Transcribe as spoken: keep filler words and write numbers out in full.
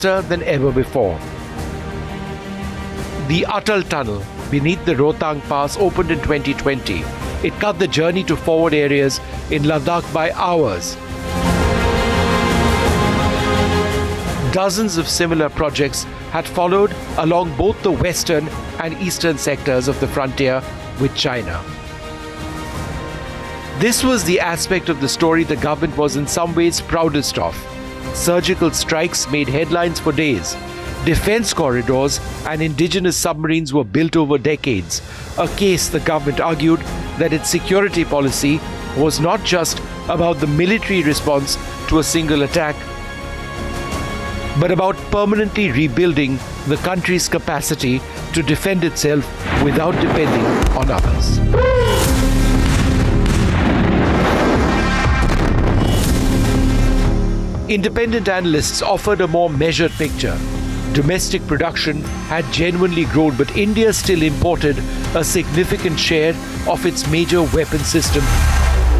faster than ever before. The Atal Tunnel beneath the Rohtang Pass opened in twenty twenty. It cut the journey to forward areas in Ladakh by hours. Dozens of similar projects had followed along both the western and eastern sectors of the frontier with China. This was the aspect of the story the government was in some ways proudest of. Surgical strikes made headlines for days. Defense corridors and indigenous submarines were built over decades. A case the government argued that its security policy was not just about the military response to a single attack, but about permanently rebuilding the country's capacity to defend itself without depending on others. Independent analysts offered a more measured picture. Domestic production had genuinely grown, but India still imported a significant share of its major weapon system